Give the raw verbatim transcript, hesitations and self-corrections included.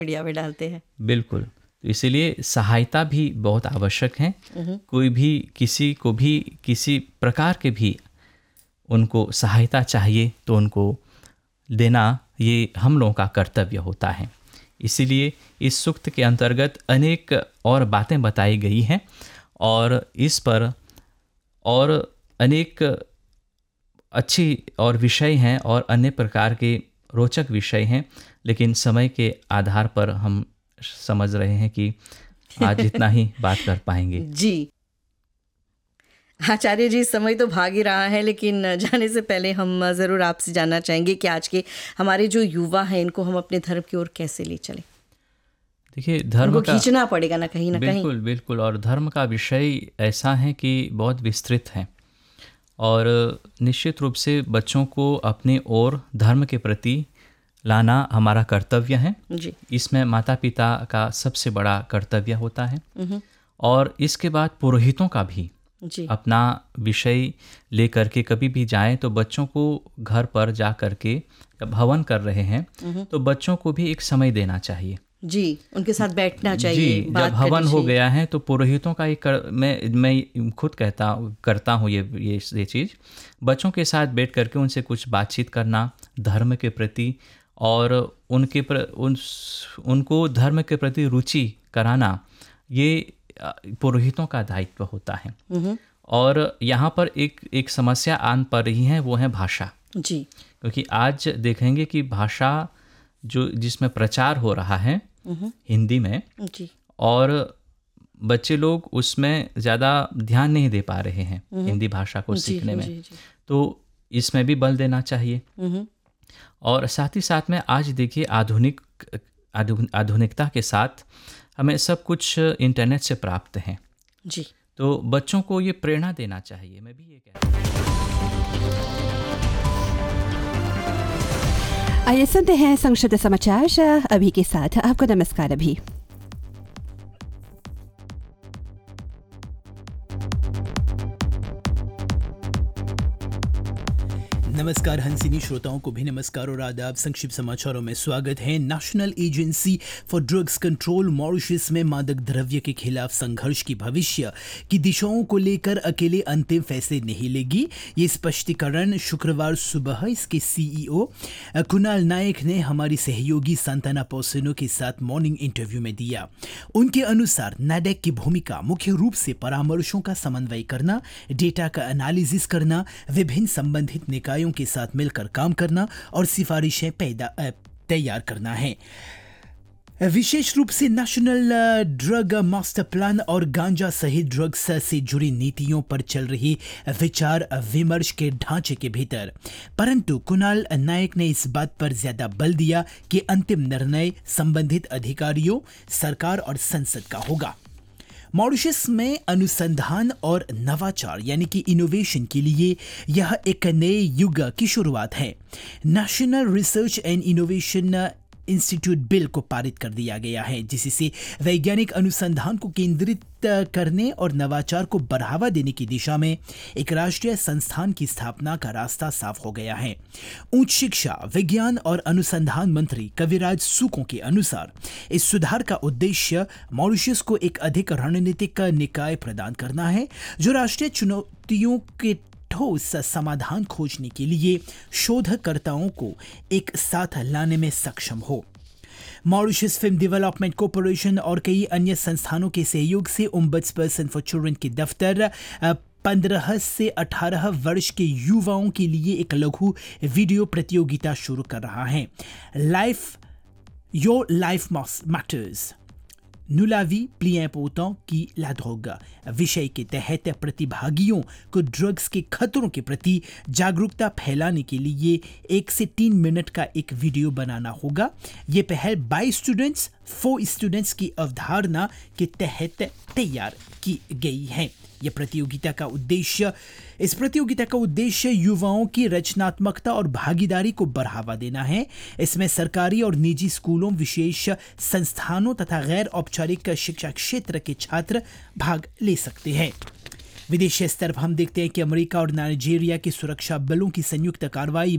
Media में डालते हैं। बिल्कुल, तो इसीलिए सहायता भी बहुत आवश्यक है। कोई भी किसी को भी किसी प्रकार के भी उनको सहायता चाहिए तो उनको देना ये हम लोगों का कर्तव्य होता है। इसीलिए इस सूक्त के अंतर्गत अनेक और बातें बताई गई हैं और इस पर और अनेक अच्छी और विषय हैं और अन्य प्रकार के रोचक विषय हैं, लेकिन समय के आधार पर हम समझ रहे हैं कि आज इतना ही बात कर पाएंगे। जी आचार्य जी, समय तो भाग ही रहा है, लेकिन जाने से पहले हम ज़रूर आपसे जानना चाहेंगे कि आज के हमारे जो युवा हैं इनको हम अपने धर्म की ओर कैसे ले चलें। देखिए, धर्म का खींचना पड़ेगा ना कहीं ना कहीं। बिल्कुल बिल्कुल और धर्म का विषय ऐसा है कि बहुत विस्तृत है और निश्चित रूप से बच्चों को अपने ओर धर्म के प्रति लाना हमारा कर्तव्य है जी। इसमें माता पिता का सबसे बड़ा कर्तव्य होता है और इसके बाद पुरोहितों का भी जी। अपना विषय लेकर के कभी भी जाएं तो बच्चों को घर पर जा कर के जब हवन कर रहे हैं तो बच्चों को भी एक समय देना चाहिए जी, उनके साथ बैठना चाहिए। जी, जब हवन हो गया है तो पुरोहितों का एक कर, मैं मैं खुद कहता करता हूँ ये ये ये चीज़, बच्चों के साथ बैठ करके उनसे कुछ बातचीत करना धर्म के प्रति और उनके प्र, उन, उनको धर्म के प्रति रुचि कराना, ये पुरोहितों का दायित्व होता है। और यहाँ पर एक एक समस्या आन पड़ रही है, वो है भाषा जी। क्योंकि आज देखेंगे कि भाषा जो जिसमें प्रचार हो रहा है हिंदी में जी। और बच्चे लोग उसमें ज़्यादा ध्यान नहीं दे पा रहे हैं हिंदी भाषा को सीखने में, जी, जी। तो इसमें भी बल देना चाहिए। और साथ ही साथ में आज देखिए आधुनिक आधुनिकता के साथ हमें सब कुछ इंटरनेट से प्राप्त है जी, तो बच्चों को ये प्रेरणा देना चाहिए। मैं भी ये कहता हूँ। आइए सुनते हैं संक्षिप्त समाचार अभी के साथ। आपको नमस्कार अभी। नमस्कार हंसिनी श्रोताओं को भी नमस्कार और आदाब। संक्षिप्त समाचारों में स्वागत है। National agency for drugs control Mauritius में मादक द्रव्य के खिलाफ संघर्ष की भविष्य की दिशाओं को लेकर अकेले अंतिम फैसले नहीं लेगी। ये स्पष्टीकरण शुक्रवार सुबह इसके सीईओ कुणाल नायक ने हमारी सहयोगी सांताना पोसेनो के साथ मॉर्निंग इंटरव्यू में दिया। उनके अनुसार नाडेक की भूमिका मुख्य रूप से परामर्शों का समन्वय करना, डेटा का एनालिसिस करना, विभिन्न संबंधित निकायों के साथ मिलकर काम करना और सिफारिशें पैदा तैयार करना है। विशेष रूप से नेशनल ड्रग मास्टर प्लान और गांजा सहित ड्रग्स से जुड़ी नीतियों पर चल रही विचार विमर्श के ढांचे के भीतर। परंतु कुणाल नायक ने इस बात पर ज्यादा बल दिया कि अंतिम निर्णय संबंधित अधिकारियों, सरकार और संसद का होगा। मॉरिशस में अनुसंधान और नवाचार यानी कि इनोवेशन के लिए यह एक नए युग की शुरुआत है। National research and innovation institute bill को पारित कर दिया गया है, जिससे वैज्ञानिक अनुसंधान को केंद्रित करने और नवाचार को बढ़ावा देने की दिशा में एक राष्ट्रीय संस्थान की स्थापना का रास्ता साफ हो गया है। उच्च शिक्षा, विज्ञान और अनुसंधान मंत्री कविराज सुको के अनुसार इस सुधार का उद्देश्य मॉरिशस को एक अधिक रणनीतिक निकाय प्रदान करना है जो राष्ट्रीय चुनौतियों के ठोस समाधान खोजने के लिए शोधकर्ताओं को एक साथ लाने में सक्षम हो। मॉरिशस फिल्म डेवलपमेंट कॉर्पोरेशन और कई अन्य संस्थानों के सहयोग से ओम्बड्सपर्सन फॉर चिल्ड्रन के दफ्तर पंद्रह से अठारह वर्ष के युवाओं के लिए एक लघु वीडियो प्रतियोगिता शुरू कर रहा है। Life your life matters, nous la vie plus important की la drogue विषय के तहत प्रतिभागियों को ड्रग्स के खतरों के प्रति जागरूकता फैलाने के लिए एक से तीन मिनट का एक वीडियो बनाना होगा। ये पहल बाई स्टूडेंट्स फॉर स्टूडेंट्स की अवधारणा के तहत तैयार की गई है। यह प्रतियोगिता का उद्देश्य इस प्रतियोगिता का उद्देश्य युवाओं की रचनात्मकता और भागीदारी को बढ़ावा देना है। इसमें सरकारी और निजी स्कूलों, विशेष संस्थानों तथा गैर औपचारिक शिक्षा क्षेत्र के छात्र भाग ले सकते हैं। विदेशी स्तर पर हम देखते हैं कि अमेरिका और नाइजीरिया के सुरक्षा बलों की संयुक्त कार्रवाई